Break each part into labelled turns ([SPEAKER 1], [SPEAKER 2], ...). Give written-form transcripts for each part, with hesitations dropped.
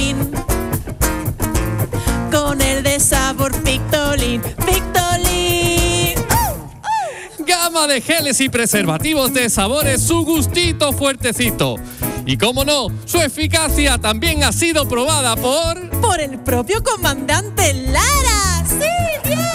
[SPEAKER 1] Pictolín. Con el de sabor Pictolín. Pictolín.
[SPEAKER 2] Gama de geles y preservativos de sabores, su gustito fuertecito. Y cómo no, su eficacia también ha sido probada por
[SPEAKER 1] el propio comandante Lara. ¡Sí, bien!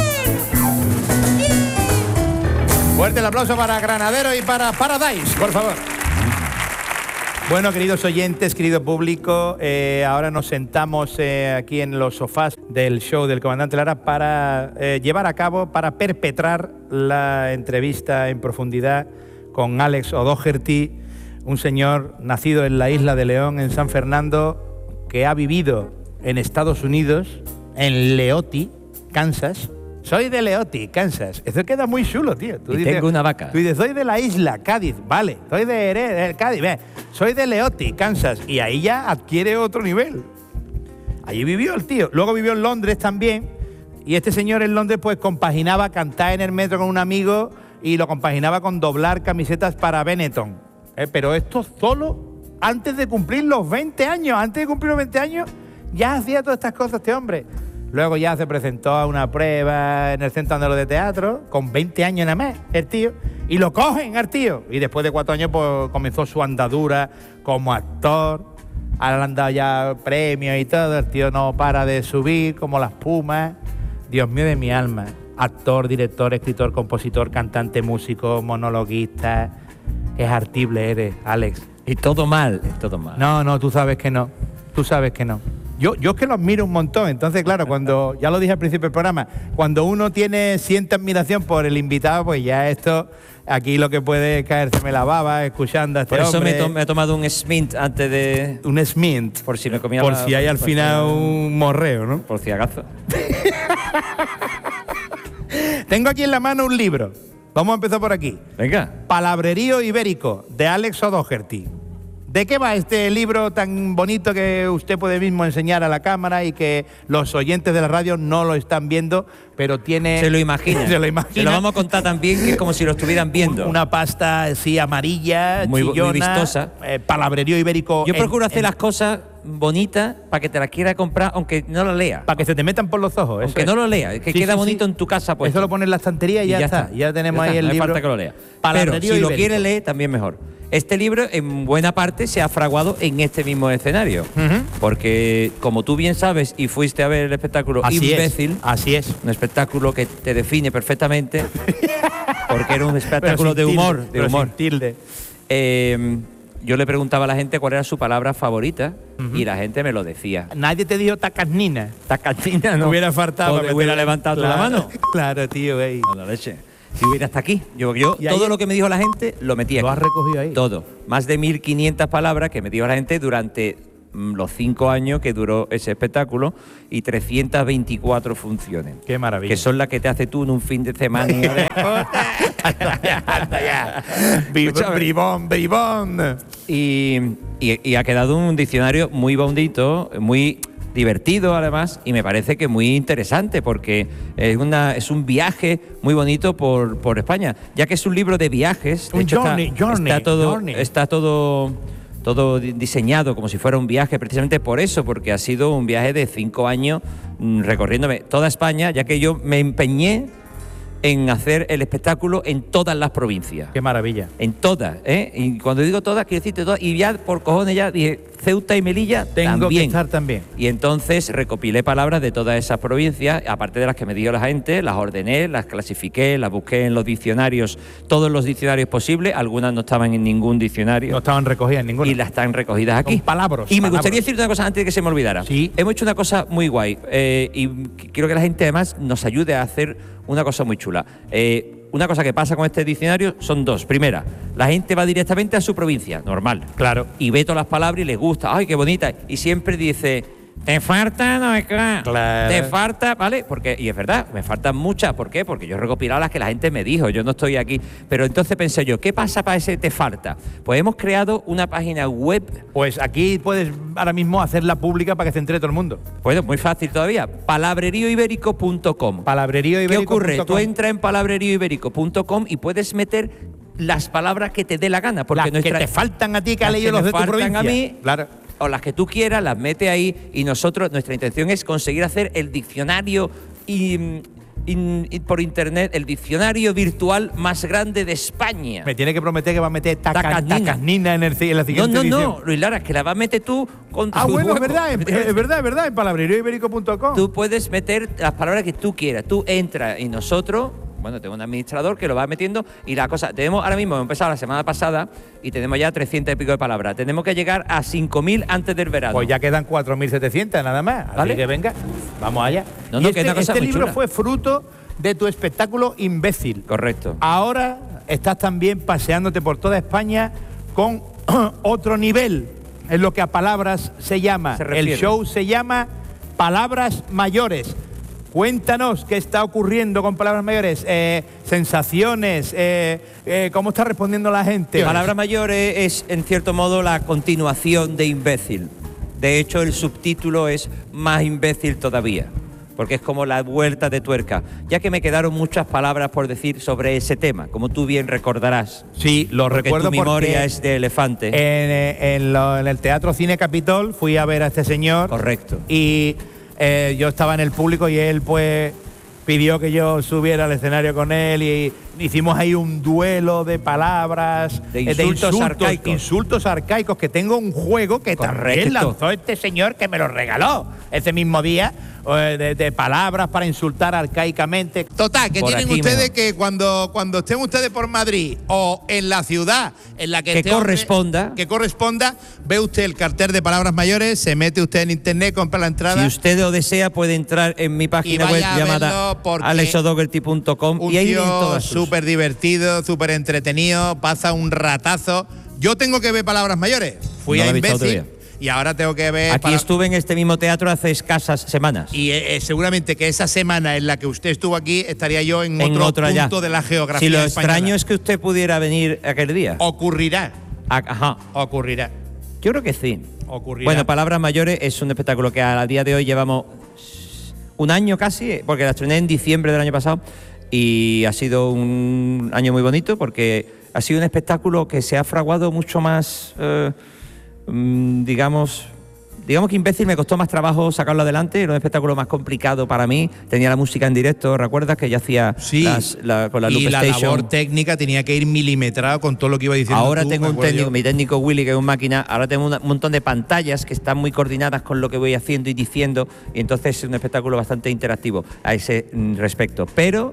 [SPEAKER 3] Fuerte el aplauso para Granadero y para Paradise, por favor. Bueno, queridos oyentes, querido público, ahora nos sentamos aquí en los sofás del show del comandante Lara para llevar a cabo, para perpetrar la entrevista en profundidad con Alex O'Doherty, un señor nacido en la isla de León, en San Fernando, que ha vivido en Estados Unidos, en Leoti, Kansas. Soy de Leoti, Kansas. Eso queda muy chulo, tío.
[SPEAKER 4] Tú dices, tengo una vaca.
[SPEAKER 3] Tú dices, soy de la isla, Cádiz. Vale, soy de Cádiz. Soy de Leoti, Kansas. Y ahí ya adquiere otro nivel. Allí vivió el tío. Luego vivió en Londres también. Y este señor en Londres pues compaginaba cantar en el metro con un amigo y lo compaginaba con doblar camisetas para Benetton. Pero esto solo antes de cumplir los 20 años. Antes de cumplir los 20 años ya hacía todas estas cosas este hombre. Luego ya se presentó a una prueba en el Centro Andaluz de Teatro, con 20 años nada más, el tío, y lo cogen al tío. Y después de 4 años pues comenzó su andadura como actor. Ahora le han dado ya premios y todo, el tío no para de subir como las pumas. Dios mío de mi alma. Actor, director, escritor, compositor, cantante, músico, monologuista. Es artible eres, Alex.
[SPEAKER 4] Y todo mal, es todo mal.
[SPEAKER 3] No, tú sabes que no. Tú sabes que no. Yo es que lo admiro un montón. Entonces, claro, cuando, ya lo dije al principio del programa, cuando uno siente admiración por el invitado, pues ya esto, aquí lo que puede es caérseme la baba escuchando a este hombre.
[SPEAKER 4] Por eso me he tomado un Smint antes de...
[SPEAKER 3] Un Smint.
[SPEAKER 4] Por si me comía
[SPEAKER 3] Por si hay al final un morreo, ¿no?
[SPEAKER 4] Por si acaso.
[SPEAKER 3] Tengo aquí en la mano un libro. Vamos a empezar por aquí.
[SPEAKER 4] Venga.
[SPEAKER 3] Palabrerío Ibérico, de Alex O'Doherty. ¿De qué va este libro tan bonito que usted puede mismo enseñar a la cámara y que los oyentes de la radio no lo están viendo, pero tiene...
[SPEAKER 4] Se lo imagina.
[SPEAKER 3] Se lo imagina.
[SPEAKER 4] Se lo vamos a contar también, que es como si lo estuvieran viendo.
[SPEAKER 3] Una pasta así amarilla,
[SPEAKER 4] muy vistosa.
[SPEAKER 3] Palabrerío Ibérico.
[SPEAKER 4] Yo procuro hacer las cosas bonitas para que te las quiera comprar, aunque no las leas.
[SPEAKER 3] Para que se te metan por los ojos.
[SPEAKER 4] Aunque no lo leas, que queda bonito en tu casa. Pues.
[SPEAKER 3] Eso lo pones en la estantería y ya está. Ya tenemos ahí el libro.
[SPEAKER 4] No hace falta que lo lea. Pero si lo quieres leer, también mejor. Este libro, en buena parte, se ha fraguado en este mismo escenario. Porque, como tú bien sabes, y fuiste a ver el espectáculo Imbécil.
[SPEAKER 3] Así es.
[SPEAKER 4] Un espectáculo que te define perfectamente. Porque era un espectáculo de humor.
[SPEAKER 3] Sin tilde.
[SPEAKER 4] Yo le preguntaba a la gente cuál era su palabra favorita y la gente me lo decía.
[SPEAKER 3] Nadie te dijo tacasnina.
[SPEAKER 4] Tacasnina no.
[SPEAKER 3] Hubiera faltado.
[SPEAKER 4] ¿O hubiera levantado la mano?
[SPEAKER 3] Claro, tío.
[SPEAKER 4] No, leche. Si hubiera hasta aquí. Yo todo lo que me dijo la gente lo metí aquí.
[SPEAKER 3] ¿Lo has recogido ahí?
[SPEAKER 4] Todo. Más de 1.500 palabras que me dijo la gente durante los 5 años que duró ese espectáculo y 324 funciones.
[SPEAKER 3] Qué maravilla.
[SPEAKER 4] Que son las que te haces tú en un fin de semana.
[SPEAKER 3] Bribón.
[SPEAKER 4] Y ha quedado un diccionario muy bonito, muy divertido además, y me parece que muy interesante porque es un viaje muy bonito por España, ya que es un libro de viajes. De hecho, está todo diseñado como si fuera un viaje, precisamente por eso, porque ha sido un viaje de 5 años recorriéndome toda España, ya que yo me empeñé en hacer el espectáculo en todas las provincias.
[SPEAKER 3] Qué maravilla.
[SPEAKER 4] En todas, ¿eh? Y cuando digo todas, quiero decirte todas. Y ya por cojones ya dije, Ceuta y Melilla
[SPEAKER 3] tengo que estar también.
[SPEAKER 4] Y entonces recopilé palabras de todas esas provincias, aparte de las que me dio la gente, las ordené, las clasifiqué, las busqué en los diccionarios, todos los diccionarios posibles. Algunas no estaban en ningún diccionario.
[SPEAKER 3] No estaban recogidas en ninguno.
[SPEAKER 4] Y las están recogidas aquí.
[SPEAKER 3] Son palabras.
[SPEAKER 4] Y me gustaría decirte una cosa antes de que se me olvidara.
[SPEAKER 3] Sí.
[SPEAKER 4] Hemos hecho una cosa muy guay y quiero que la gente además nos ayude a hacer una cosa muy chula. Una cosa que pasa con este diccionario son dos. Primera, la gente va directamente a su provincia, normal.
[SPEAKER 3] Claro.
[SPEAKER 4] Y ve todas las palabras y le gusta. ¡Ay, qué bonita! Y siempre dice, ¿te falta? No, claro. ¿Te falta? ¿Vale? Y es verdad, me faltan muchas. ¿Por qué? Porque yo he recopilado las que la gente me dijo. Yo no estoy aquí. Pero entonces pensé yo, ¿qué pasa para ese te falta? Pues hemos creado una página web.
[SPEAKER 3] Pues aquí puedes ahora mismo hacerla pública para que se entere todo el mundo.
[SPEAKER 4] Pues muy fácil todavía. Palabreríoibérico.com.
[SPEAKER 3] Palabreríoibérico.com.
[SPEAKER 4] ¿Qué ocurre? Tú entras en palabreríoibérico.com y puedes meter las palabras que te dé la gana. Porque
[SPEAKER 3] las que te faltan a ti, que has leído los de tu provincia.
[SPEAKER 4] A mí,
[SPEAKER 3] claro.
[SPEAKER 4] o las que tú quieras, las mete ahí y nosotros, nuestra intención es conseguir hacer el diccionario por internet, el diccionario virtual más grande de España.
[SPEAKER 3] Me tiene que prometer que va a meter tacasnina en la siguiente edición.
[SPEAKER 4] No, Luis Lara, es que la vas a meter tú con tu
[SPEAKER 3] bueno,
[SPEAKER 4] hueco.
[SPEAKER 3] es verdad, en palabreríoibérico.com.
[SPEAKER 4] Tú puedes meter las palabras que tú quieras. Tú entras y nosotros, bueno, tengo un administrador que lo va metiendo y la cosa, ahora mismo hemos empezado la semana pasada y tenemos ya 300 y pico de palabras. Tenemos que llegar a 5.000 antes del verano.
[SPEAKER 3] Pues ya quedan 4.700 nada más.
[SPEAKER 4] ¿Vale?
[SPEAKER 3] Así que venga, vamos allá.
[SPEAKER 4] No,
[SPEAKER 3] Y
[SPEAKER 4] que es una cosa
[SPEAKER 3] este
[SPEAKER 4] muy
[SPEAKER 3] libro
[SPEAKER 4] chula.
[SPEAKER 3] fue fruto de tu espectáculo Imbécil.
[SPEAKER 4] Correcto.
[SPEAKER 3] Ahora estás también paseándote por toda España con otro nivel, en lo que a palabras se llama.
[SPEAKER 4] Se refiere.
[SPEAKER 3] El show se llama Palabras Mayores. Cuéntanos qué está ocurriendo con Palabras Mayores, sensaciones, cómo está respondiendo la gente.
[SPEAKER 4] Palabra mayor es, en cierto modo, la continuación de Imbécil. De hecho, el subtítulo es Más imbécil todavía, porque es como la vuelta de tuerca, ya que me quedaron muchas palabras por decir sobre ese tema, como tú bien recordarás.
[SPEAKER 3] Sí, lo
[SPEAKER 4] Porque
[SPEAKER 3] recuerdo
[SPEAKER 4] tu memoria
[SPEAKER 3] porque
[SPEAKER 4] es de elefante.
[SPEAKER 3] en el Teatro Cine Capitol fui a ver a este señor.
[SPEAKER 4] Correcto.
[SPEAKER 3] Y yo estaba en el público y él pues pidió que yo subiera al escenario con él y hicimos ahí un duelo de palabras,
[SPEAKER 4] De insultos
[SPEAKER 3] arcaicos, que tengo un juego que también
[SPEAKER 4] Correcto.
[SPEAKER 3] lanzó este señor que me lo regaló ese mismo día, de palabras para insultar arcaicamente.
[SPEAKER 5] Total, que
[SPEAKER 4] Por
[SPEAKER 5] tienen
[SPEAKER 4] aquí
[SPEAKER 5] ustedes
[SPEAKER 4] mejor.
[SPEAKER 5] que cuando estén ustedes por Madrid o en la ciudad en la que
[SPEAKER 4] Que
[SPEAKER 5] este hombre-
[SPEAKER 4] corresponda.
[SPEAKER 5] que corresponda, ve usted el cartel de Palabras Mayores, se mete usted en internet, compra la entrada.
[SPEAKER 4] Si usted lo desea, puede entrar en mi página web
[SPEAKER 5] vaya a
[SPEAKER 4] llamada
[SPEAKER 5] verlo porque
[SPEAKER 4] alexodogerty.com
[SPEAKER 5] un
[SPEAKER 4] y ahí
[SPEAKER 5] tío
[SPEAKER 4] vienen todas sus-
[SPEAKER 5] súper divertido, súper entretenido, pasa un ratazo. Yo tengo que ver Palabras Mayores. Fui
[SPEAKER 4] No
[SPEAKER 5] a
[SPEAKER 4] la he visto
[SPEAKER 5] Imbécil
[SPEAKER 4] todavía.
[SPEAKER 5] y ahora tengo que ver.
[SPEAKER 4] Aquí estuve en este mismo teatro hace escasas semanas.
[SPEAKER 5] Y seguramente que esa semana en la que usted estuvo aquí estaría yo en otro
[SPEAKER 4] otro allá.
[SPEAKER 5] punto de la geografía
[SPEAKER 4] Si lo
[SPEAKER 5] española.
[SPEAKER 4] extraño es que usted pudiera venir aquel día.
[SPEAKER 5] Ocurrirá.
[SPEAKER 4] Ajá.
[SPEAKER 5] Ocurrirá.
[SPEAKER 4] Yo creo que sí.
[SPEAKER 5] Ocurrirá.
[SPEAKER 4] Bueno, Palabras Mayores es un espectáculo que a día de hoy llevamos un año casi, porque la estrené en diciembre del año pasado y ha sido un año muy bonito porque ha sido un espectáculo que se ha fraguado mucho más, digamos que Imbécil me costó más trabajo sacarlo adelante, era un espectáculo más complicado para mí, tenía la música en directo, ¿recuerdas que yo hacía
[SPEAKER 5] Sí,
[SPEAKER 4] con la
[SPEAKER 5] y
[SPEAKER 4] Loop
[SPEAKER 5] la
[SPEAKER 4] Station?
[SPEAKER 5] labor técnica tenía que ir milimetrado con todo lo que iba diciendo.
[SPEAKER 4] Ahora
[SPEAKER 5] tú,
[SPEAKER 4] tengo
[SPEAKER 5] me
[SPEAKER 4] un
[SPEAKER 5] acuerdo
[SPEAKER 4] técnico,
[SPEAKER 5] yo.
[SPEAKER 4] mi técnico Willy, que es un máquina, ahora tengo un montón de pantallas que están muy coordinadas con lo que voy haciendo y diciendo, y entonces es un espectáculo bastante interactivo a ese respecto. Pero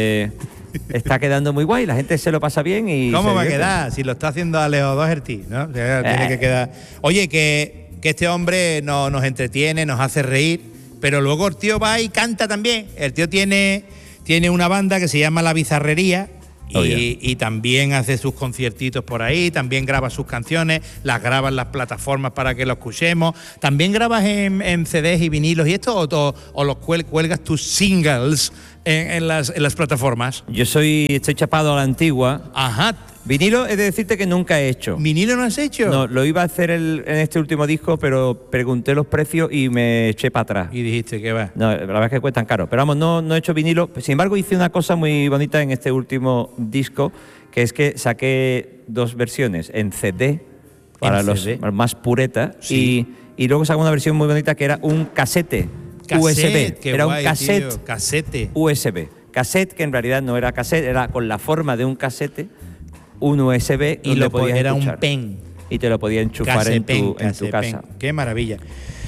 [SPEAKER 4] está quedando muy guay, la gente se lo pasa bien y...
[SPEAKER 5] ¿Cómo
[SPEAKER 4] se
[SPEAKER 5] va a
[SPEAKER 4] divierte.
[SPEAKER 5] quedar? Si lo está haciendo Alejo Doherty, ¿no? O sea, tiene que quedar. Oye, que este hombre nos entretiene, nos hace reír, pero luego el tío va y canta también. El tío tiene una banda que se llama La Bizarrería.
[SPEAKER 4] Oh, yeah.
[SPEAKER 5] Y también hace sus conciertitos por ahí, también graba sus canciones, las graba en las plataformas para que lo escuchemos. ¿También grabas en CDs y vinilos y esto o los cuelgas tus singles en las plataformas?
[SPEAKER 4] Yo estoy chapado a la antigua.
[SPEAKER 5] Ajá.
[SPEAKER 4] Vinilo he de decirte que nunca he hecho.
[SPEAKER 5] ¿Vinilo no has hecho?
[SPEAKER 4] No, lo iba a hacer en este último disco, pero pregunté los precios y me eché para atrás.
[SPEAKER 5] Y dijiste que va.
[SPEAKER 4] No, la verdad es que cuestan caro. Pero vamos, no he hecho vinilo. Sin embargo, hice una cosa muy bonita en este último disco, que es que saqué 2 versiones en CD para los
[SPEAKER 5] CD?
[SPEAKER 4] más puretas.
[SPEAKER 5] Sí.
[SPEAKER 4] Y luego saqué una versión muy bonita que era un casete USB.
[SPEAKER 5] Qué
[SPEAKER 4] Era
[SPEAKER 5] guay,
[SPEAKER 4] un cassette
[SPEAKER 5] tío, casete.
[SPEAKER 4] USB. Cassette que en realidad no era cassette, era con la forma de un casete, un USB
[SPEAKER 5] Y
[SPEAKER 4] donde
[SPEAKER 5] lo
[SPEAKER 4] podías
[SPEAKER 5] era
[SPEAKER 4] escuchar.
[SPEAKER 5] un pen.
[SPEAKER 4] Y te lo podías enchufar en tu casa.
[SPEAKER 5] Qué maravilla.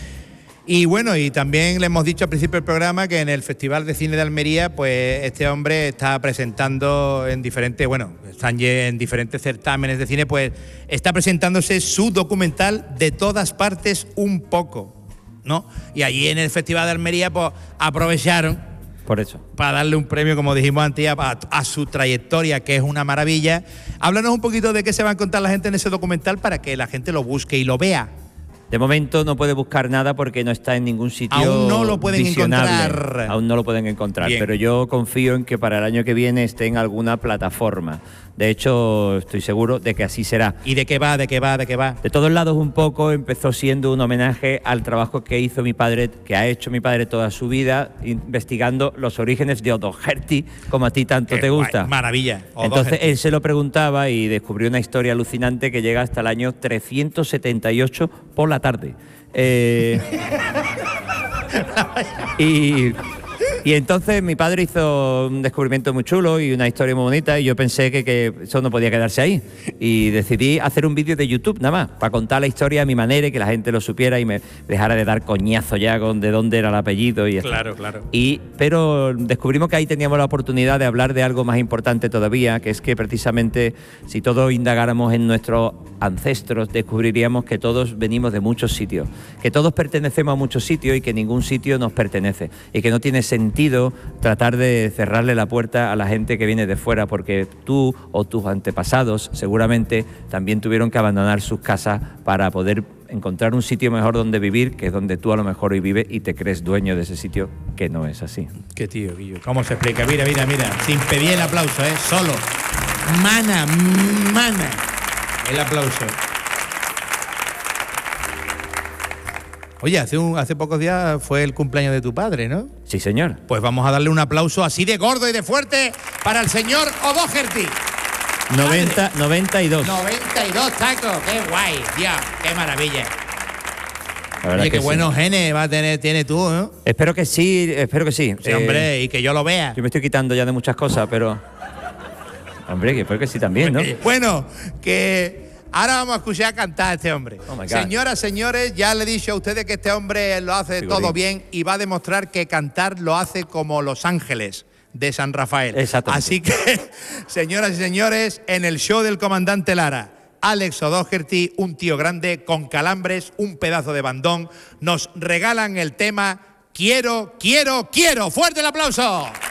[SPEAKER 5] Y bueno, y también le hemos dicho al principio del programa que en el Festival de Cine de Almería, pues este hombre está presentando en diferentes, están en diferentes certámenes de cine, pues está presentándose su documental De todas partes un poco, ¿no? Y allí en el Festival de Almería, pues aprovecharon
[SPEAKER 4] Por eso.
[SPEAKER 5] para darle un premio, como dijimos antes, a su trayectoria, que es una maravilla. Háblanos un poquito de qué se va a encontrar la gente en ese documental para que la gente lo busque y lo vea.
[SPEAKER 4] De momento no puede buscar nada porque no está en ningún sitio.
[SPEAKER 5] Aún no lo pueden
[SPEAKER 4] visionable.
[SPEAKER 5] encontrar.
[SPEAKER 4] Aún no lo pueden encontrar.
[SPEAKER 5] Bien.
[SPEAKER 4] Pero yo confío en que para el año que viene esté en alguna plataforma. De hecho, estoy seguro de que así será.
[SPEAKER 5] ¿Y de qué va? ¿De qué va? ¿De qué va?
[SPEAKER 4] De todos lados un poco empezó siendo un homenaje al trabajo que hizo mi padre, que ha hecho mi padre toda su vida, investigando los orígenes de O'Doherty, como a ti tanto
[SPEAKER 5] Qué
[SPEAKER 4] te gusta.
[SPEAKER 5] guay, maravilla.
[SPEAKER 4] Entonces
[SPEAKER 5] O'Doherty.
[SPEAKER 4] él se lo preguntaba y descubrió una historia alucinante que llega hasta el año 378 por la tarde. Y entonces mi padre hizo un descubrimiento muy chulo y una historia muy bonita y yo pensé que eso no podía quedarse ahí. Y decidí hacer un vídeo de YouTube nada más, para contar la historia a mi manera y que la gente lo supiera y me dejara de dar coñazo ya con de dónde era el apellido y esto.
[SPEAKER 5] Claro, claro.
[SPEAKER 4] Pero descubrimos que ahí teníamos la oportunidad de hablar de algo más importante todavía, que es que precisamente si todos indagáramos en nuestros ancestros, descubriríamos que todos venimos de muchos sitios, que todos pertenecemos a muchos sitios y que ningún sitio nos pertenece y que no tiene sentido tratar de cerrarle la puerta a la gente que viene de fuera, porque tú o tus antepasados seguramente también tuvieron que abandonar sus casas para poder encontrar un sitio mejor donde vivir, que es donde tú a lo mejor hoy vives y te crees dueño de ese sitio, que no es así.
[SPEAKER 5] Qué tío, Guillo. ¿Cómo se explica? Mira, sin pedir el aplauso, solo. Mana. El aplauso. Oye, hace pocos días fue el cumpleaños de tu padre, ¿no?
[SPEAKER 4] Sí, señor.
[SPEAKER 5] Pues vamos a darle un aplauso así de gordo y de fuerte para el señor O'Doherty.
[SPEAKER 4] 92.
[SPEAKER 5] 92 tacos, qué guay, Dios, qué maravilla.
[SPEAKER 4] La verdad
[SPEAKER 5] Oye,
[SPEAKER 4] que
[SPEAKER 5] qué buenos genes tiene tú, ¿no?
[SPEAKER 4] Espero que sí.
[SPEAKER 5] Sí, hombre, y que yo lo vea.
[SPEAKER 4] Yo me estoy quitando ya de muchas cosas, pero... Hombre, que espero que sí también, ¿no?
[SPEAKER 5] Bueno, que... Ahora vamos a escuchar cantar a este hombre.
[SPEAKER 4] Oh my God.
[SPEAKER 5] Señoras, señores, ya le he dicho a ustedes que este hombre lo hace todo bien y va a demostrar que cantar lo hace como Los Ángeles de San Rafael.
[SPEAKER 4] Exactamente.
[SPEAKER 5] Así que, señoras y señores, en el show del comandante Lara, Alex O'Doherty, un tío grande, con calambres, un pedazo de bandón, nos regalan el tema Quiero, quiero, quiero. ¡Fuerte el aplauso!